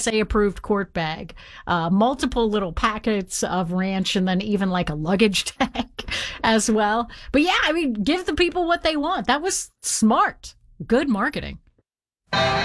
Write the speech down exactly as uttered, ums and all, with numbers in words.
S A approved quart bag, uh, multiple little packets of ranch, and then even like a luggage tag as well. But yeah, I mean, give the people what they want. That was smart. Good marketing.